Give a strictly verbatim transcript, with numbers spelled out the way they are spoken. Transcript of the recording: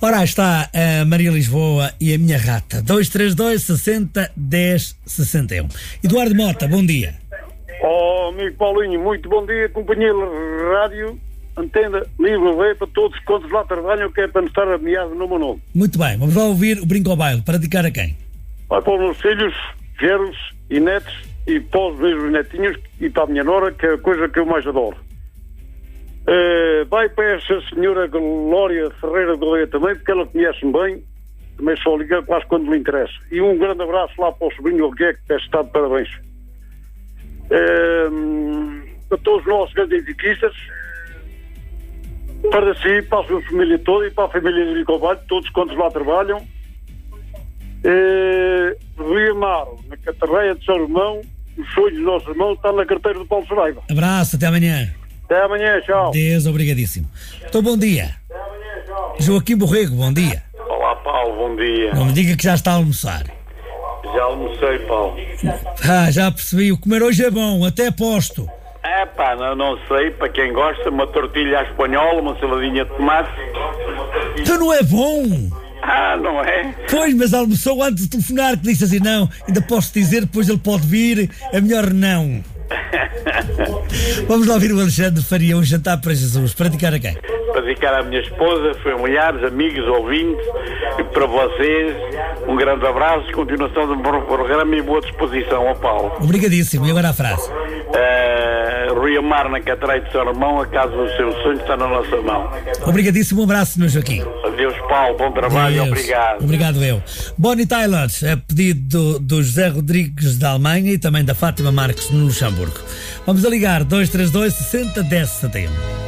Ora, aí está a Maria Lisboa e a minha rata. dois três dois, sessenta, dez, sessenta e um. Eduardo Mota, bom dia. Oh, amigo Paulinho, muito bom dia, companhia de rádio, antena, livre, lei, para todos quantos lá trabalham, que é para não estar ameaçado no meu nome. Muito bem, vamos lá ouvir o Brinco ao Baile, para dedicar a quem? Vai para os meus filhos, genros e netos, e para os meus netinhos, e para a minha nora, que é a coisa que eu mais adoro. Uh, vai para essa senhora Glória Ferreira de Gouveia também, porque ela conhece-me bem, também só liga quase quando lhe interessa. E um grande abraço lá para o sobrinho Algué, que está de parabéns. Uh, para todos os nossos grandes equipistas, para si, para a sua família toda e para a família de Nicobalho, todos quantos lá trabalham. Uh, Rio Amaro, na Catarreia de São Romão, os sonhos dos nossos irmãos está na carteira do Paulo Saraiva. Abraço, até amanhã. Até amanhã, tchau. Deus, obrigadíssimo. Então, bom dia. Joaquim Borrego, bom dia. Olá, Paulo, bom dia. Não me diga que já está a almoçar. Já almocei, Paulo. Ah, já percebi, o comer hoje é bom, até aposto. É pá, não, não sei, para quem gosta, uma tortilha à espanhola, uma saladinha de tomate. Então não é bom? Ah, não é? Pois, mas almoçou antes de telefonar, que disse assim, não, ainda posso dizer, depois ele pode vir, é melhor não. Vamos lá ouvir o Alexandre Faria, um jantar para Jesus, para dedicar a quem? Para dedicar à minha esposa, familiares, amigos, ouvintes, e para vocês, um grande abraço, continuação de um bom programa e boa disposição ao Paulo. Obrigadíssimo, e agora a frase? Uh, Rui Amar, na Catarei de São Romão, a casa do seu sonho está na nossa mão. Obrigadíssimo, um abraço, senhor Joaquim. Adeus, Paulo, bom trabalho, Deus. Obrigado. Obrigado eu. Bonnie Tyler, a pedido do, do José Rodrigues da Alemanha e também da Fátima Marques no Luxemburgo. Vamos a ligar dois três dois, sessenta, dez, setenta e um.